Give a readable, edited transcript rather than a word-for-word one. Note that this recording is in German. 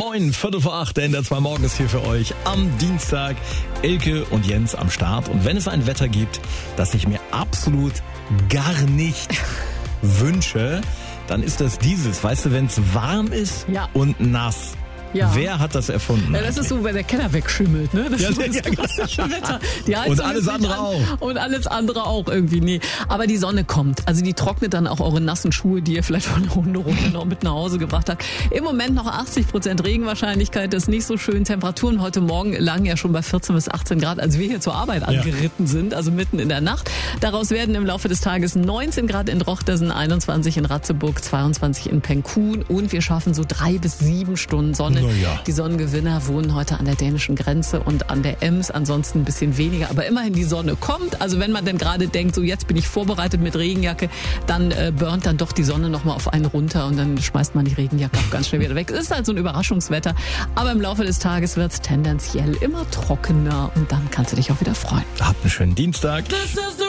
9, 7:45, der NDR 2 Morgen ist hier für euch am Dienstag. Elke und Jens am Start. Und wenn es ein Wetter gibt, das ich mir absolut gar nicht wünsche, dann ist das dieses. Weißt du, wenn es warm ist und nass. Ja. Wer hat das erfunden? Ja, das ist so, wenn der Keller wegschimmelt, ne? Das ist so das klassische Wetter. Die Heizung und alles andere auch. Und alles andere auch irgendwie, nee. Aber die Sonne kommt. Also die trocknet dann auch eure nassen Schuhe, die ihr vielleicht von der Hunderunde noch mit nach Hause gebracht habt. Im Moment noch 80% Regenwahrscheinlichkeit, das ist nicht so schön. Temperaturen heute Morgen lagen ja schon bei 14 bis 18 Grad, als wir hier zur Arbeit angeritten sind, also mitten in der Nacht. Daraus werden im Laufe des Tages 19 Grad in Drochtersen, 21 in Ratzeburg, 22 in Penkun und wir schaffen so 3 bis 7 Stunden Sonne. Ja. Die Sonnengewinner wohnen heute an der dänischen Grenze und an der Ems, ansonsten ein bisschen weniger. Aber immerhin die Sonne kommt. Also wenn man denn gerade denkt, so jetzt bin ich vorbereitet mit Regenjacke, dann burnt dann doch die Sonne nochmal auf einen runter und dann schmeißt man die Regenjacke auch ganz schnell wieder weg. Es ist halt so ein Überraschungswetter. Aber im Laufe des Tages wird es tendenziell immer trockener und dann kannst du dich auch wieder freuen. Habt einen schönen Dienstag. Das ist